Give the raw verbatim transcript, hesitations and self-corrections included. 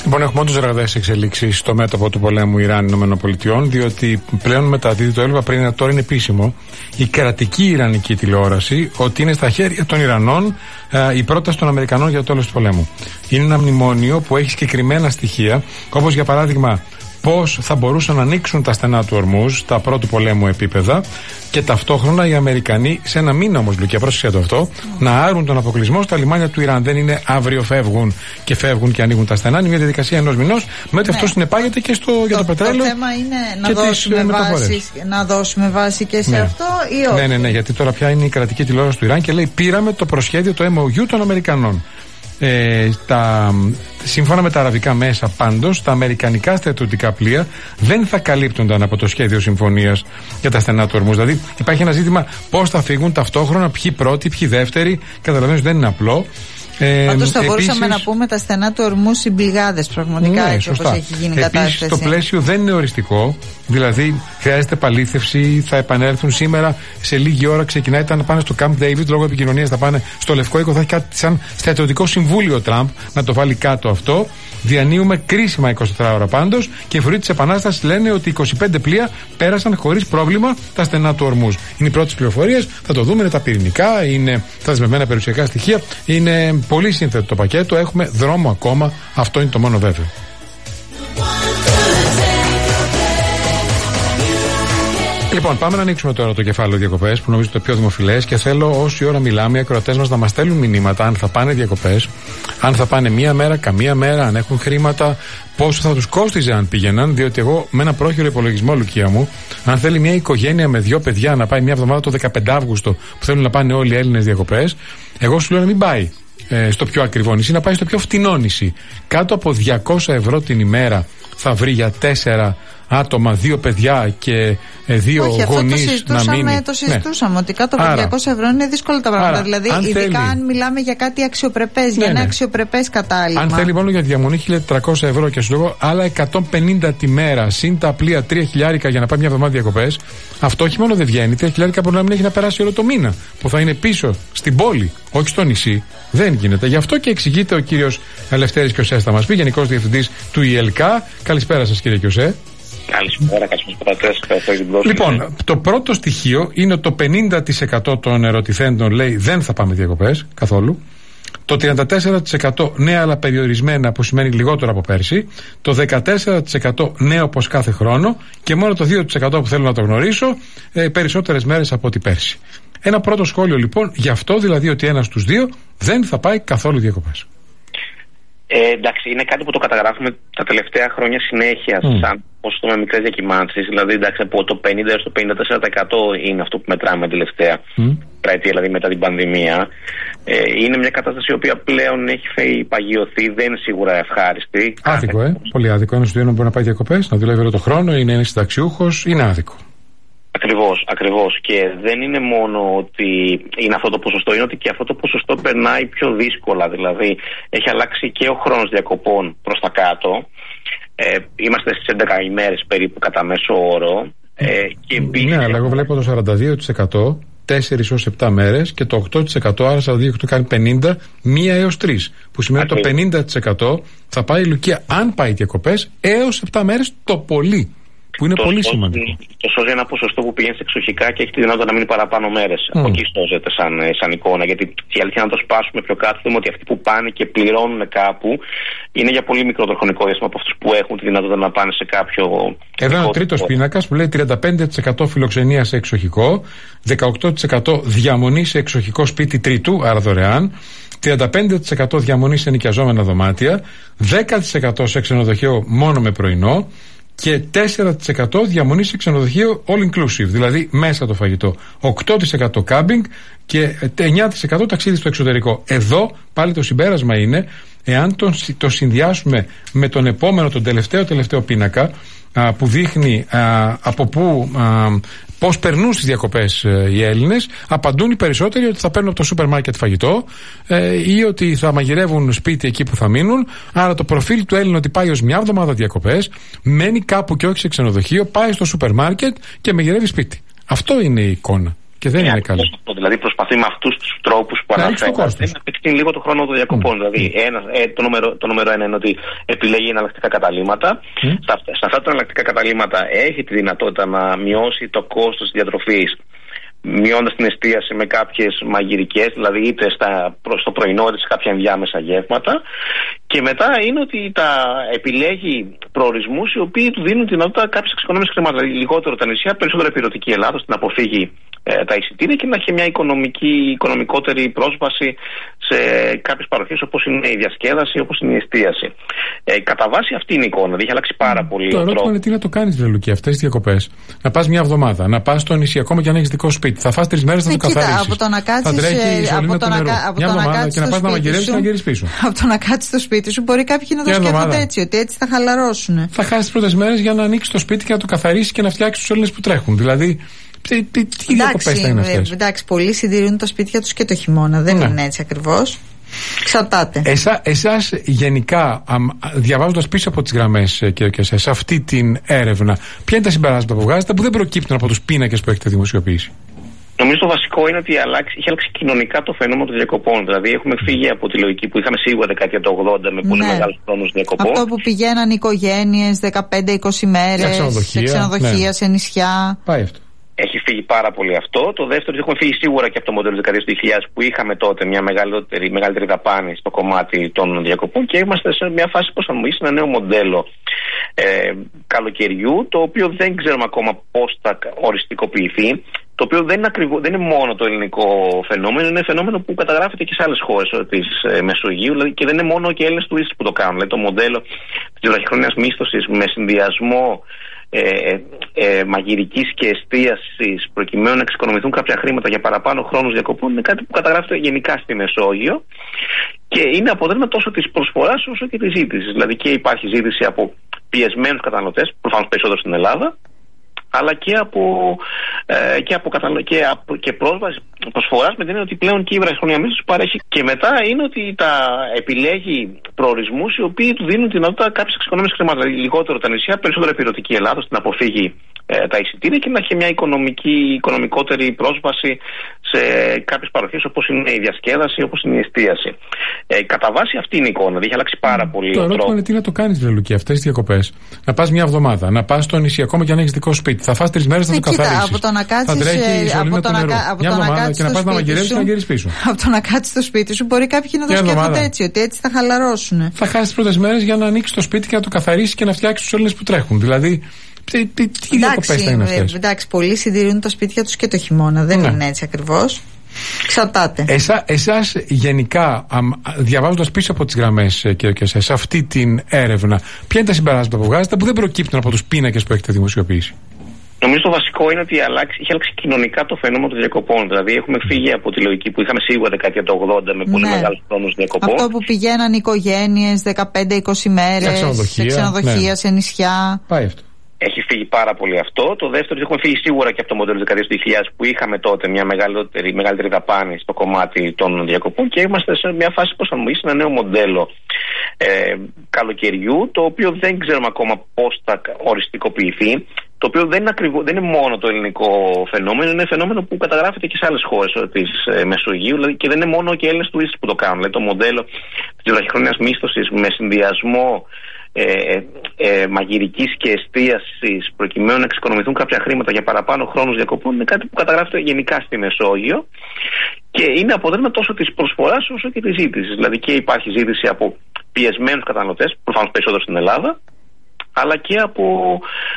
Λοιπόν, έχουμε όντως ραγδαίες εξελίξεις στο μέτωπο του πολέμου Ιράν-ΗΠΑ, διότι πλέον μεταδίδει το έλβα πριν, τώρα είναι επίσημο, η κρατική Ιρανική τηλεόραση, ότι είναι στα χέρια των Ιρανών ε, η πρόταση των Αμερικανών για το τέλος του πολέμου. Είναι ένα μνημόνιο που έχει συγκεκριμένα στοιχεία, όπως για παράδειγμα πώς θα μπορούσαν να ανοίξουν τα στενά του Ορμούζ, τα πρώτου πολέμου επίπεδα, και ταυτόχρονα οι Αμερικανοί, σε ένα μήνα όμως, Λουκία, πρόσεξε το αυτό, mm. να άρουν τον αποκλεισμό στα λιμάνια του Ιράν. Δεν είναι αύριο φεύγουν και φεύγουν και ανοίγουν τα στενά. Είναι μια διαδικασία ενός μηνός, με ότι ναι. αυτό συνεπάγεται και στο, το, για το πετρέλαιο. Το θέμα είναι να δώσουμε, βάση, να δώσουμε βάση και σε ναι. αυτό ή όχι. Ναι, ναι, ναι, γιατί τώρα πια είναι η κρατική τηλεόραση του Ιράν και λέει: πήραμε το προσχέδιο, το εμ ο γιου των Αμερικανών. Ε, τα, σύμφωνα με τα αραβικά μέσα, πάντως, τα αμερικανικά στρατιωτικά πλοία δεν θα καλύπτονταν από το σχέδιο συμφωνίας για τα στενά του Ορμούζ. Δηλαδή, υπάρχει ένα ζήτημα πώς θα φύγουν ταυτόχρονα, ποιοι πρώτοι, ποιοι δεύτεροι. Καταλαβαίνεις, δεν είναι απλό. Ε, Πάντως θα επίσης, μπορούσαμε να πούμε τα στενά του Ορμού συμπληγάδες, πραγματικά, ναι, έτσι όπως έχει γίνει η κατάσταση. Επίσης, το πλαίσιο δεν είναι οριστικό, δηλαδή χρειάζεται επαλήθευση, θα επανέλθουν σήμερα, σε λίγη ώρα ξεκινάει, ήταν να πάνε στο Camp David, λόγω επικοινωνίας θα πάνε στο Λευκό Οίκο, θα έχει κάτι σαν στρατιωτικό συμβούλιο ο Τραμπ να το βάλει κάτω αυτό. Διανύουμε κρίσιμα εικοσιτέσσερις ώρα πάντως, και οι φορείς της Επανάστασης λένε ότι είκοσι πέντε πλοία πέρασαν χωρίς πρόβλημα τα στενά του Ορμούζ. Είναι οι πρώτες πληροφορίες, θα το δούμε, είναι τα πυρηνικά, είναι τα δεσμευμένα περιουσιακά στοιχεία, είναι πολύ σύνθετο το πακέτο, έχουμε δρόμο ακόμα, αυτό είναι το μόνο βέβαιο. Λοιπόν, πάμε να ανοίξουμε τώρα το κεφάλαιο διακοπές, που νομίζω το πιο δημοφιλές, και θέλω όση ώρα μιλάμε οι ακροατές μας να μας στέλνουν μηνύματα αν θα πάνε διακοπές, αν θα πάνε μία μέρα, καμία μέρα, αν έχουν χρήματα, πόσο θα τους κόστιζε αν πήγαιναν. Διότι εγώ με ένα πρόχειρο υπολογισμό, Λουκία μου, αν θέλει μια οικογένεια με δύο παιδιά να πάει μια εβδομάδα το δεκαπέντε Αυγούστου που θέλουν να πάνε όλοι οι Έλληνες διακοπές, εγώ σου λέω να μην πάει ε, στο πιο ακριβό νησί, να πάει στο πιο φτηνό νησί. Κάτω από διακόσια ευρώ την ημέρα θα βρει για τέσσερα άτομα, δύο παιδιά και ε, δύο γονείς να μείνει. Το συζητούσαμε, ναι. ότι κάτω από διακόσια ευρώ είναι δύσκολα τα πράγματα. Άρα, δηλαδή, αν ειδικά θέλει, αν μιλάμε για κάτι αξιοπρεπές, ναι, για ένα ναι. αξιοπρεπές κατάλημα. Αν θέλει μόνο για διαμονή χίλια τετρακόσια ευρώ και σου λέω άλλα εκατόν πενήντα τη μέρα, συν τα πλοία τρία χιλιάρικα για να πάει μια εβδομάδα διακοπές, αυτό όχι μόνο δεν βγαίνει. τρία χιλιάρικα μπορεί να μην έχει να περάσει όλο το μήνα, που θα είναι πίσω στην πόλη, όχι στο νησί. Δεν γίνεται. Γι' αυτό και εξηγείται ο κύριος Ελευθέρης Κιωσές, θα μας πει, Γενικός Διευθυντής του ι ελ κέι. Καλησπέρα σας, κύριε Κιωσέ. Καλησπέρα, καλησπέρα. Λοιπόν, το πρώτο στοιχείο είναι ότι το πενήντα τοις εκατό των ερωτηθέντων λέει δεν θα πάμε διακοπές καθόλου. Το τριάντα τέσσερα τοις εκατό νέα αλλά περιορισμένα, που σημαίνει λιγότερο από πέρσι. Το δεκατέσσερα τοις εκατό νέο όπως κάθε χρόνο. Και μόνο το δύο τοις εκατό που θέλω να το γνωρίσω, ε, περισσότερες μέρες από ό,τι πέρσι. Ένα πρώτο σχόλιο λοιπόν γι' αυτό, δηλαδή ότι ένας στους δύο δεν θα πάει καθόλου διακοπές. Ε, εντάξει, είναι κάτι που το καταγράφουμε τα τελευταία χρόνια συνέχεια, mm. σαν ποσοστό με μικρές διακυμάνσεις. Δηλαδή, εντάξει, από το πενήντα έως το πενήντα τέσσερα τοις εκατό είναι αυτό που μετράμε τελευταία mm. πράτη, δηλαδή μετά την πανδημία. Ε, είναι μια κατάσταση η οποία πλέον έχει παγιωθεί, δεν είναι σίγουρα ευχάριστη. Άδικο, ε. Πολύ άδικο. Ένας στους δύο μπορεί να πάει διακοπές, να δουλεύει όλο το χρόνο, είναι ένας συνταξιούχος, είναι άδικο. Ακριβώς, ακριβώς. Και δεν είναι μόνο ότι είναι αυτό το ποσοστό, είναι ότι και αυτό το ποσοστό περνάει πιο δύσκολα. Δηλαδή, έχει αλλάξει και ο χρόνος διακοπών προς τα κάτω. Ε, είμαστε στις έντεκα ημέρες περίπου κατά μέσο όρο. Ε, και επίσης... Ναι, αλλά εγώ βλέπω το σαράντα δύο τοις εκατό, τέσσερις έως επτά μέρες, και το οκτώ τοις εκατό, άρα σαράντα δύο τοις εκατό κάνει πενήντα, μία έως τρεις. Που σημαίνει ότι το πενήντα τοις εκατό θα πάει, Λουκία, αν πάει διακοπές, έως επτά μέρες το πολύ. Που είναι το πολύ σώζει, σημαντικό. Το σώζει ένα ποσοστό που πηγαίνει σε εξοχικά και έχει τη δυνατότητα να μείνει παραπάνω μέρες. Mm. Από εκεί σώζεται σαν, σαν εικόνα. Γιατί η αλήθεια, να το σπάσουμε πιο κάτω, δούμε ότι αυτοί που πάνε και πληρώνουν κάπου είναι για πολύ μικρότερο χρονικό διάστημα από αυτούς που έχουν τη δυνατότητα να πάνε σε κάποιο. Εδώ είναι ο τρίτος πίνακας που λέει τριάντα πέντε τοις εκατό φιλοξενία σε εξοχικό, δεκαοκτώ τοις εκατό διαμονή σε εξοχικό σπίτι τρίτου, άρα δωρεάν, τριάντα πέντε τοις εκατό διαμονή σε νοικιαζόμενα δωμάτια, δέκα τοις εκατό σε ξενοδοχείο μόνο με πρωινό, και τέσσερα τοις εκατό διαμονή σε ξενοδοχείο all inclusive, δηλαδή μέσα το φαγητό. οκτώ τοις εκατό κάμπινγκ και εννιά τοις εκατό ταξίδι στο εξωτερικό. Εδώ πάλι το συμπέρασμα είναι, εάν το, το συνδυάσουμε με τον επόμενο, τον τελευταίο τελευταίο πίνακα, α, που δείχνει α, από πού, πώς περνούν στις διακοπές ε, οι Έλληνες, απαντούν οι περισσότεροι ότι θα παίρνουν από το σούπερ μάρκετ φαγητό ε, ή ότι θα μαγειρεύουν σπίτι εκεί που θα μείνουν. Άρα το προφίλ του Έλληνα ότι πάει ως μια εβδομάδα διακοπές, μένει κάπου και όχι σε ξενοδοχείο, πάει στο σούπερ μάρκετ και μαγειρεύει σπίτι. Αυτό είναι η εικόνα. Και δεν είναι, είναι καλό. Δηλαδή προσπαθεί με αυτούς τους τρόπους που αναφέρεται να επεκτείνει λίγο το χρόνο των διακοπών. Mm. Δηλαδή ένα, ε, το, νούμερο, το νούμερο ένα είναι ότι επιλέγει εναλλακτικά καταλύματα. Mm. Σε, σε αυτά τα εναλλακτικά καταλύματα έχει τη δυνατότητα να μειώσει το κόστος της διατροφής, μειώντας την εστίαση με κάποιες μαγειρικές, δηλαδή είτε στα, στο πρωινό είτε σε κάποια ενδιάμεσα γεύματα. Και μετά είναι ότι τα επιλέγει προορισμούς οι οποίοι του δίνουν τη δυνατότητα κάποιες εξοικονόμησης χρημάτων. Δηλαδή λιγότερο τα νησιά, περισσότερο επιρωτική Ελλάδα, ώστε να αποφύγει ε, τα εισιτήρια και να έχει μια οικονομική, οικονομικότερη πρόσβαση σε κάποιες παροχές όπως είναι η διασκέδαση, όπως είναι η εστίαση. Ε, κατά βάση αυτή είναι η εικόνα. Δηλαδή έχει αλλάξει πάρα mm. πολύ. Το ερώτημα είναι τι να το κάνεις, Λουκί, αυτές τις διακοπές. Να πας μια εβδομάδα, να πας στο νησί, ακόμα και αν έχεις δικό σπίτι. Θα φας τρεις μέρες, θα το καθαρίσεις. Από το να κάτσεις, θα τρέχει η σωλήνα του νερού. Μια εβδομάδα και να πας να μαγειρεύεις και να γυρίσεις πίσω. Από το να κάτσεις στο σπίτι σου, μπορεί κάποιοι να το σκέφτονται έτσι, ότι έτσι θα χαλαρώσουν. Θα χάσεις τις πρώτες μέρες για να ανοίξεις το σπίτι και να το καθαρίσεις και να φτιάξεις τους σωλήνες που τρέχουν. Δηλαδή, τι, τι, τι διακοπές θα είναι αυτές. Εντάξει, πολλοί συντηρούν τα σπίτια τους και το χειμώνα. Δεν ναι. είναι έτσι ακριβώς. Εξαρτάται. Εσά, εσάς γενικά, διαβάζοντας πίσω από τις γραμμές και, και σε, σε αυτή την έρευνα, ποια είναι τα συμπεράσματα που βγάζετε που δεν προκύπτουν από τους πίνακες που έχετε δημοσιοποιήσει? Νομίζω το βασικό είναι ότι αλλάξει, είχε αλλάξει κοινωνικά το φαινόμενο των διακοπών. Δηλαδή, έχουμε φύγει από τη λογική που είχαμε σίγουρα δεκαετία του ογδόντα με πολύ ναι. μεγάλους χρόνους διακοπών. Αυτό που πηγαίναν οικογένειες δεκαπέντε είκοσι μέρες σε ξενοδοχεία, σε, ξενοδοχεία, ναι. σε νησιά. Πάει αυτό. Έχει φύγει πάρα πολύ αυτό. Το δεύτερο, έχουμε φύγει σίγουρα και από το μοντέλο της δεκαετίας του δύο χιλιάδες που είχαμε τότε μια μεγαλύτερη, μεγαλύτερη δαπάνη στο κομμάτι των διακοπών και είμαστε σε μια φάση προσαρμογής σε ένα νέο μοντέλο ε, καλοκαιριού, το οποίο δεν ξέρουμε ακόμα πώς θα οριστικοποιηθεί. Το οποίο δεν είναι, ακριβώς, δεν είναι μόνο το ελληνικό φαινόμενο, είναι φαινόμενο που καταγράφεται και σε άλλες χώρες της ε, Μεσογείου, δηλαδή, και δεν είναι μόνο και Έλληνες τουρίστες που το κάνουν. Δηλαδή, το μοντέλο της βραχυχρόνιας μίσθωσης με συνδυασμό ε, ε, μαγειρικής και εστίασης προκειμένου να εξοικονομηθούν κάποια χρήματα για παραπάνω χρόνους διακοπών είναι κάτι που καταγράφεται γενικά στη Μεσόγειο και είναι αποτέλεσμα τόσο της προσφοράς όσο και της ζήτησης. Δηλαδή και υπάρχει ζήτηση από πιεσμένους καταναλωτές, προφανώς περισσότερο στην Ελλάδα, αλλά και από, ε, και, από καταναλω... και, από... και πρόσβαση προσφοράς με την έννοια ότι πλέον και η βραχυχρόνια μίσθωση παρέχει. Και μετά είναι ότι τα επιλέγει προορισμούς οι οποίοι του δίνουν τη δυνατότητα κάποιες εξοικονόμησης χρημάτων. Δηλαδή λιγότερο τα νησιά, περισσότερο επιρωτική Ελλάδα, ώστε να αποφύγει ε, τα εισιτήρια και να έχει μια οικονομική, οικονομικότερη πρόσβαση σε κάποιες παροχές όπως είναι η διασκέδαση, όπως είναι η εστίαση. Ε, κατά βάση αυτή είναι η εικόνα. Δηλαδή έχει αλλάξει πάρα πολύ. Το ερώτημα είναι τι να το κάνεις, Λουκί, αυτές τις διακοπές. Να πας μια εβδομάδα, να πας στο νησί, ακόμα και αν έχεις δικό σπίτι. Θα φας τρεις μέρες, θα το καθαρίσεις. Από το να κάτσεις, από το να, από το να κάτσεις και να πας να μαγειρεύεις και να γυρίσεις πίσω. Από το να κάτσεις στο σπίτι σου, μπορεί κάποιοι να το σκέφτονται έτσι, ότι έτσι θα χαλαρώσουν. Θα χάσεις τις πρώτες μέρες για να ανοίξεις το σπίτι και να το καθαρίσεις και να φτιάξεις τους σωλήνες που τρέχουν. Δηλαδή, τι, τι, τι διακοπές θα είναι αυτές. Εντάξει, πολλοί συντηρούν τα σπίτια τους και το χειμώνα. Δεν ναι. είναι έτσι ακριβώς. Εξαρτάται. Εσά, εσάς γενικά, διαβάζοντας πίσω από τις γραμμές και, και σε, σε αυτή την έρευνα, ποια είναι τα συμπεράσματα που βγάζετε που δεν προκύπτουν από τους πίνακες που έχετε δημοσιοποιήσει? Νομίζω το βασικό είναι ότι αλλάξει, είχε αλλάξει κοινωνικά το φαινόμενο των διακοπών. Δηλαδή, έχουμε φύγει από τη λογική που είχαμε σίγουρα δεκαετία του ογδόντα με πολύ ναι. μεγάλους χρόνους διακοπών. Αυτό που πηγαίναν οικογένειες δεκαπέντε είκοσι μέρες σε ξενοδοχεία, σε, ξενοδοχεία, ναι. σε νησιά. Πάει αυτό. Έχει φύγει πάρα πολύ αυτό. Το δεύτερο, έχουμε φύγει σίγουρα και από το μοντέλο της δεκαετίας του δύο χιλιάδες που είχαμε τότε μια μεγαλύτερη, μεγαλύτερη δαπάνη στο κομμάτι των διακοπών και είμαστε σε μια φάση προσαρμογής σε ένα νέο μοντέλο ε, καλοκαιριού, το οποίο δεν ξέρουμε ακόμα πώς θα οριστικοποιηθεί. Το οποίο δεν είναι, ακριβώς, δεν είναι μόνο το ελληνικό φαινόμενο, είναι φαινόμενο που καταγράφεται και σε άλλες χώρες της ε, Μεσογείου, δηλαδή, και δεν είναι μόνο και Έλληνες τουρίστες που το κάνουν. Δηλαδή, το μοντέλο της βραχυχρόνιας μίσθωσης με συνδυασμό ε, ε, μαγειρικής και εστίασης προκειμένου να εξοικονομηθούν κάποια χρήματα για παραπάνω χρόνους διακοπών είναι κάτι που καταγράφεται γενικά στη Μεσόγειο και είναι αποτέλεσμα τόσο της προσφοράς όσο και της ζήτησης. Δηλαδή και υπάρχει ζήτηση από πιεσμένους καταναλωτές, προφανώς περισσότερο στην Ελλάδα, αλλά και από,